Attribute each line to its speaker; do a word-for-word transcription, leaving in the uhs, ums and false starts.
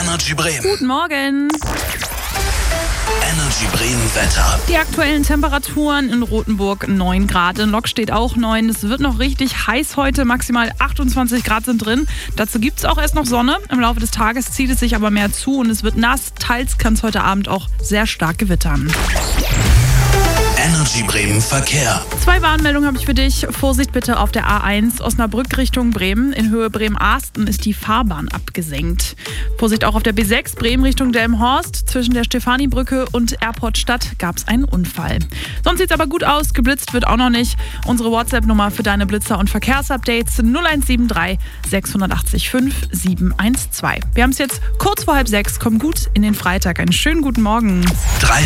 Speaker 1: Energy Bremen.
Speaker 2: Guten Morgen.
Speaker 1: Energy Bremen Wetter.
Speaker 2: Die aktuellen Temperaturen in Rothenburg neun Grad. In Lok steht auch neun. Es wird noch richtig heiß heute. Maximal achtundzwanzig Grad sind drin. Dazu gibt es auch erst noch Sonne. Im Laufe des Tages zieht es sich aber mehr zu und es wird nass. Teils kann es heute Abend auch sehr stark gewittern.
Speaker 1: Energy Bremen Verkehr.
Speaker 2: Zwei Warnmeldungen habe ich für dich. Vorsicht bitte auf der A eins Osnabrück Richtung Bremen. In Höhe Bremen-Arsten ist die Fahrbahn abgesenkt. Vorsicht auch auf der B sechs Bremen Richtung Delmenhorst. Zwischen der Stefanibrücke und Airport Stadt gab es einen Unfall. Sonst sieht es aber gut aus. Geblitzt wird auch noch nicht. Unsere WhatsApp-Nummer für deine Blitzer- und Verkehrsupdates null eins sieben drei sechs acht fünf sieben eins zwei. Wir haben es jetzt kurz vor halb sechs. Komm gut in den Freitag. Einen schönen guten Morgen.
Speaker 1: Drei